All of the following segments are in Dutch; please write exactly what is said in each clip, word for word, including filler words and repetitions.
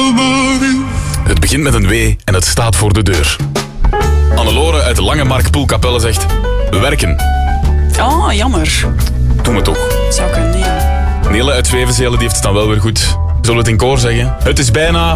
Het begint met een W en het staat voor de deur. Annelore uit de Langemark Poelkapelle zegt... We werken. Oh, jammer. Doen we toch. Zou kunnen, ja. Nele uit Zwevenzelen die heeft het dan wel weer goed. Zullen we het in koor zeggen? Het is bijna...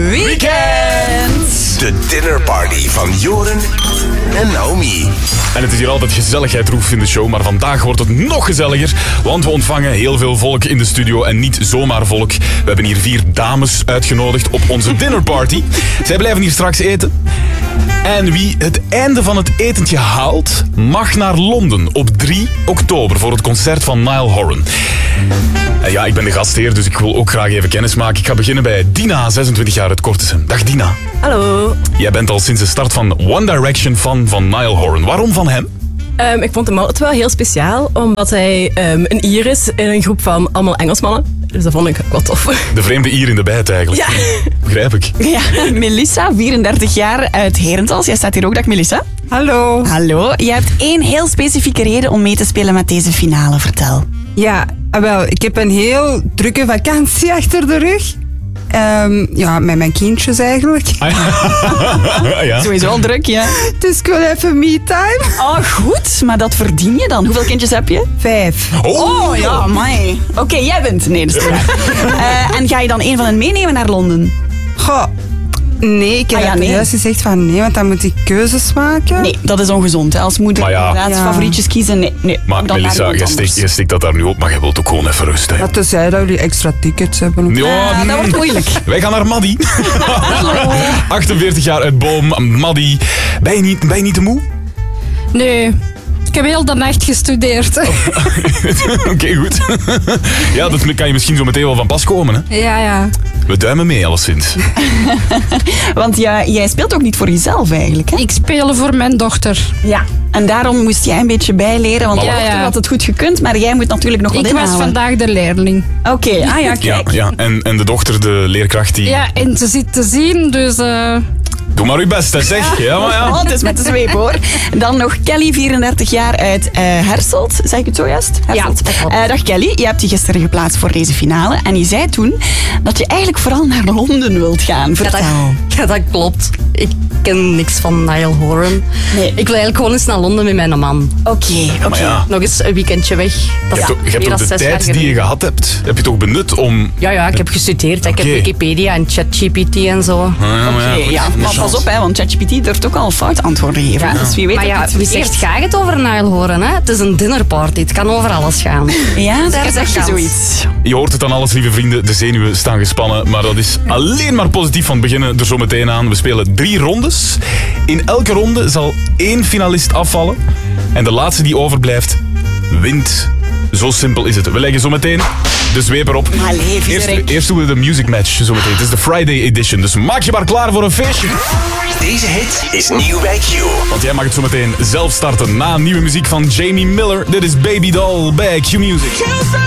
Weekend! De dinnerparty van Joren en Naomi. En het is hier altijd gezelligheid roef in de show, maar vandaag wordt het nog gezelliger, want we ontvangen heel veel volk in de studio en niet zomaar volk. We hebben hier vier dames uitgenodigd op onze dinnerparty. Zij blijven hier straks eten. En wie het einde van het etentje haalt, mag naar Londen op drie oktober voor het concert van Niall Horan. En ja, ik ben de gastheer, dus ik wil ook graag even kennis maken. Ik ga beginnen bij Dina, zesentwintig jaar uit Kortesem. Dag Dina. Hallo. Jij bent al sinds de start van One Direction fan van Niall Horan. Waarom van hem? Um, ik vond hem altijd wel heel speciaal, omdat hij um, een Ier is in een groep van allemaal Engelsmannen. Dus dat vond ik wel tof. De vreemde Ier in de bijt eigenlijk. Ja. Begrijp ik. Ja, Melissa, vierendertig jaar uit Herentals. Jij staat hier ook, dag Melissa. Hallo. Hallo. Je hebt één heel specifieke reden om mee te spelen met deze finale. Vertel. Ja, wel, ik heb een heel drukke vakantie achter de rug. Um, ja, met mijn kindjes eigenlijk. Ja. Sowieso al druk, ja. Dus ik wil even me-time. Oh, goed. Maar dat verdien je dan. Hoeveel kindjes heb je? Vijf. Oh, oh ja, amai. Oké, okay, jij bent. Nee, dat is waar. uh, En ga je dan een van hen meenemen naar Londen? Goh. Nee, ik heb ah, ja, nee. juist gezegd van nee, want dan moet ik keuzes maken. Nee, dat is ongezond. Hè. Als moeder ja. inderdaad Ja. favorietjes kiezen. Nee, nee. Maar dan Melissa, je je stikt, je stikt dat daar nu op, maar je wilt ook gewoon even rust. Hè. Dat tenzij dat jullie extra tickets hebben. Ja, Ah, dat wordt moeilijk. Wij gaan naar Maddie. achtenveertig jaar uit Boom. Maddie, ben je niet, ben je niet te moe? Nee, ik heb heel de nacht gestudeerd. Oh. Oké, okay, goed. Ja, dat kan je misschien zo meteen wel van pas komen. Hè? Ja, ja. We duimen mee, alleszins. Want ja, jij speelt ook niet voor jezelf eigenlijk, hè? Ik speel voor mijn dochter. Ja. En daarom moest jij een beetje bijleren, want Ja, je dochter ja. had het goed gekund, maar jij moet natuurlijk nog wat Ik inhalen. was vandaag de leerling. Oké, okay. ah ja, Ja, kijk. ja. En, en de dochter, de leerkracht, die... Ja, en ze zit te zien, dus... Uh... Doe maar uw best, hè, zeg. Ja, maar ja. Oh, het is met de zweep, hoor. Dan nog Kelly, vierendertig jaar uit uh, Herselt. Zeg ik het zo juist? Herselt. Ja, dat klopt. Uh, dag Kelly, je hebt je gisteren geplaatst voor deze finale. En je zei toen dat je eigenlijk vooral naar Londen wilt gaan. Vertel. Ja, dat, ja, dat klopt. Ik ken niks van Niall Horan. Nee. Ik wil eigenlijk gewoon eens naar Londen met mijn man. Oké, oké. Maar ja. Nog eens een weekendje weg. Dat Je is hebt, ook- je hebt meer ook dan de zes jaar tijd die je geleden. gehad hebt, heb je toch benut om... Ja, ja, ik heb gestudeerd. Ik Oké. heb Wikipedia en ChatGPT en zo. Ah, ja, maar Oké, goed, ja, een maar chance. pas op, hè, want ChatGPT durft ook al fout antwoorden geven. Ja. Dus wie weet Maar heb je ja, het wie verkeerd. zegt, gaat het over Niall Horan? Hè? Het is een dinnerparty. Het kan over alles gaan. Ja, daar heb zeg een je kans. zoiets. Je hoort het dan alles, lieve vrienden. De zenuwen staan gespannen. Maar dat is alleen maar positief van het beginnen er zo meteen aan. We spelen drie rondes. In elke ronde zal één finalist afvallen. En de laatste die overblijft, wint. Zo simpel is het. We leggen zo meteen de zweep erop. Maar leef, Eerst, Dirk. eerst doen we de music match zo meteen. Het is de Friday edition. Dus maak je maar klaar voor een feestje. Deze hit is nieuw bij Q. Want jij mag het zo meteen zelf starten na nieuwe muziek van Jamie Miller. Dit is Baby Doll bij Q Music.